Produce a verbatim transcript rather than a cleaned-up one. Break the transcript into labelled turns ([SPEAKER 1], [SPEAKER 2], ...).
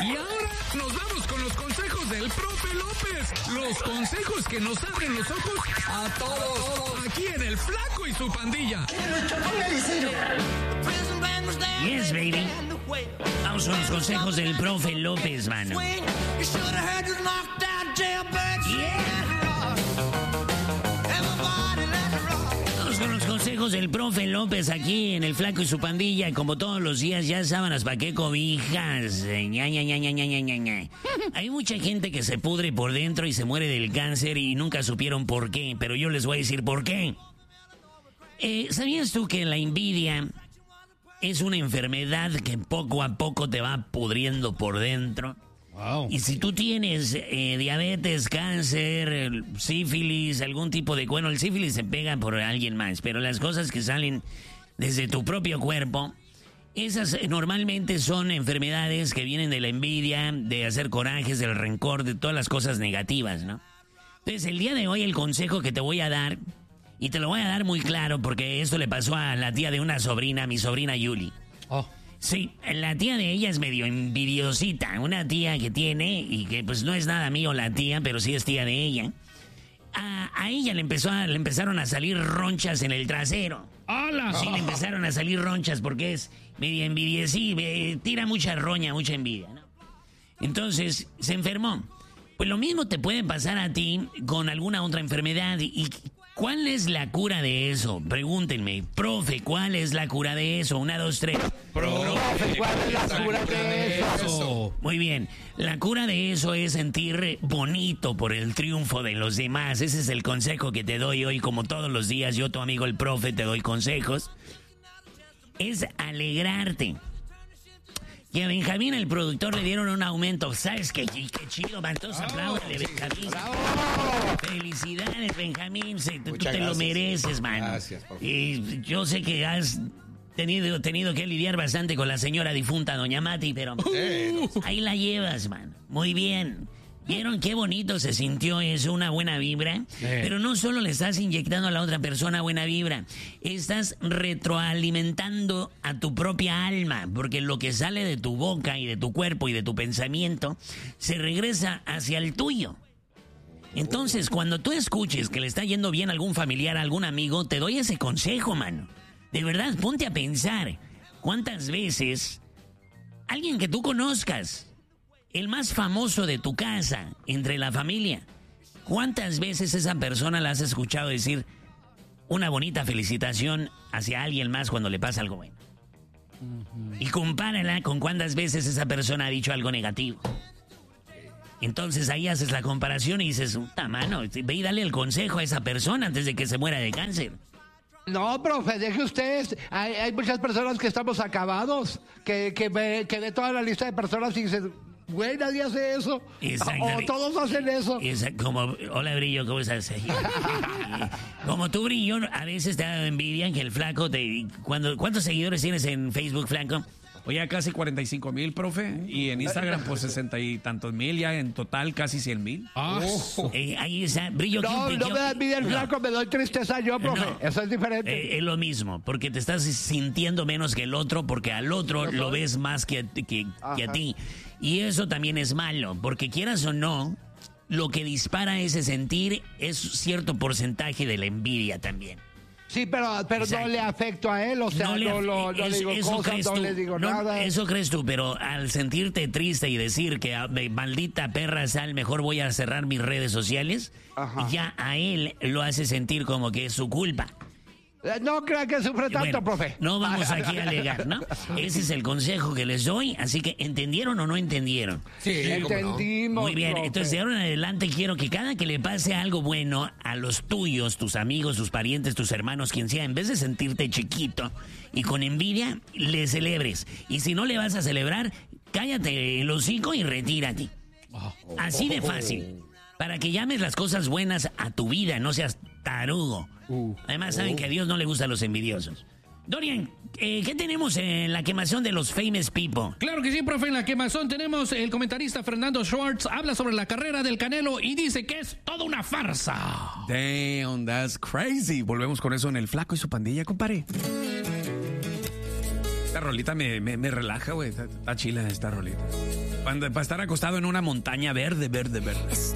[SPEAKER 1] Y ahora nos vamos con los consejos del profe López. Los consejos que nos abren los ojos a todos. Aquí en El Flaco y su Pandilla.
[SPEAKER 2] Yes, baby. Vamos con los consejos del profe López, mano. Vamos con los consejos del profe López aquí en El Flaco y su Pandilla. Y como todos los días, ya sábanas, ¿para qué cobijas? Ña, ña, ña, ña, ña, ña, ña, ña. Hay mucha gente que se pudre por dentro y se muere del cáncer y nunca supieron por qué, pero yo les voy a decir por qué. Eh, ¿Sabías tú que la envidia es una enfermedad que poco a poco te va pudriendo por dentro?
[SPEAKER 3] Wow.
[SPEAKER 2] Y si tú tienes eh, diabetes, cáncer, sífilis, algún tipo de... Bueno, el sífilis se pega por alguien más, pero las cosas que salen desde tu propio cuerpo, esas normalmente son enfermedades que vienen de la envidia, de hacer corajes, del rencor, de todas las cosas negativas, ¿no? Entonces, el día de hoy el consejo que te voy a dar, y te lo voy a dar muy claro porque esto le pasó a la tía de una sobrina, mi sobrina Yuli.
[SPEAKER 3] Oh.
[SPEAKER 2] Sí, la tía de ella es medio envidiosita, una tía que tiene, y que pues no es nada mío la tía, pero sí es tía de ella. A, a ella le, empezó a, le empezaron a salir ronchas en el trasero.
[SPEAKER 3] ¡Hala!
[SPEAKER 2] Sí, le empezaron a salir ronchas porque es medio envidia, sí, me, tira mucha roña, mucha envidia, ¿no? Entonces, se enfermó. Pues lo mismo te puede pasar a ti con alguna otra enfermedad. ¿Y cuál es la cura de eso? Pregúntenme. Profe, ¿cuál es la cura de eso? Una, dos, tres.
[SPEAKER 3] Profe, ¿cuál es la cura de eso?
[SPEAKER 2] Muy bien. La cura de eso es sentir bonito por el triunfo de los demás. Ese es el consejo que te doy hoy, como todos los días. Yo, tu amigo el profe, te doy consejos. Es alegrarte. Y a Benjamín, el productor, le dieron un aumento. ¿Sabes qué? Qué chido, man. Todos apláudale, Benjamín.
[SPEAKER 3] ¡Bravo!
[SPEAKER 2] Felicidades, Benjamín. Se, tú te
[SPEAKER 4] gracias.
[SPEAKER 2] lo mereces, man.
[SPEAKER 4] Gracias, por favor.
[SPEAKER 2] Y yo sé que has tenido, tenido que lidiar bastante con la señora difunta, doña Mati, pero
[SPEAKER 4] Eh, no.
[SPEAKER 2] ahí la llevas, man. Muy bien. ¿Vieron qué bonito se sintió eso? Una buena vibra. Pero no solo le estás inyectando a la otra persona buena vibra, estás retroalimentando a tu propia alma, porque lo que sale de tu boca y de tu cuerpo y de tu pensamiento se regresa hacia el tuyo. Entonces, cuando tú escuches que le está yendo bien a algún familiar, a algún amigo, te doy ese consejo, mano. De verdad, ponte a pensar cuántas veces alguien que tú conozcas, el más famoso de tu casa, entre la familia, ¿cuántas veces esa persona la has escuchado decir una bonita felicitación hacia alguien más cuando le pasa algo bueno? Uh-huh. Y compárala con cuántas veces esa persona ha dicho algo negativo. Entonces ahí haces la comparación y dices, puta mano, ve y dale el consejo a esa persona antes de que se muera de cáncer.
[SPEAKER 3] No, profe, deje ustedes. Hay, hay muchas personas que estamos acabados, que, que, ve, que de toda la lista de personas y dicen... Güey, nadie hace eso. O todos hacen eso.
[SPEAKER 2] Exacto. Como, hola, Brillo, ¿cómo estás? Como tú, Brillo, a veces te da envidia que el Flaco te... Cuando, ¿cuántos seguidores tienes en Facebook, Flaco?
[SPEAKER 5] Oye, ya casi cuarenta y cinco mil, profe. Y en Instagram, pues sesenta y tantos mil. Ya en total, casi cien mil.
[SPEAKER 3] Ah,
[SPEAKER 2] oh. eh, ahí está. Brillo,
[SPEAKER 3] no,
[SPEAKER 2] ¿quién,
[SPEAKER 3] no
[SPEAKER 2] yo,
[SPEAKER 3] me da envidia el Flaco, no. Me doy tristeza yo, profe. No, eso es diferente.
[SPEAKER 2] Eh, es lo mismo, porque te estás sintiendo menos que el otro, porque al otro lo ves más que, que, que a ti. Y eso también es malo, porque quieras o no, lo que dispara ese sentir es cierto porcentaje de la envidia también.
[SPEAKER 3] Sí, pero, pero no le afecto a él, o sea, no, le, no, lo, no es, le digo cosas, no le digo
[SPEAKER 2] no,
[SPEAKER 3] nada.
[SPEAKER 2] Eso crees tú, pero al sentirte triste y decir que maldita perra sal, mejor voy a cerrar mis redes sociales, ajá, ya a él lo hace sentir como que es su culpa.
[SPEAKER 3] No crean que sufre tanto,
[SPEAKER 2] bueno,
[SPEAKER 3] profe.
[SPEAKER 2] No vamos aquí a alegar, ¿no? Ese es el consejo que les doy, así que ¿entendieron o no entendieron?
[SPEAKER 3] Sí, entendimos.
[SPEAKER 2] Muy bien,
[SPEAKER 3] profe.
[SPEAKER 2] Entonces de ahora en adelante quiero que cada que le pase algo bueno a los tuyos, tus amigos, tus parientes, tus hermanos, quien sea, en vez de sentirte chiquito y con envidia, le celebres. Y si no le vas a celebrar, cállate el hocico y retírate. Así de fácil. Para que llames las cosas buenas a tu vida, no seas tarugo. Uh, Además, saben uh. que a Dios no le gustan los envidiosos. Dorian, eh, ¿qué tenemos en la quemazón de los famous people?
[SPEAKER 1] Claro que sí, profe. En la quemazón tenemos el comentarista Fernando Schwartz. Habla sobre la carrera del Canelo y dice que es toda una farsa.
[SPEAKER 5] Damn, that's crazy. Volvemos con eso en El Flaco y su Pandilla, compadre. rolita me, me, me relaja, güey. Está, está chila esta rolita. Cuando, para estar acostado en una montaña verde, verde, verde.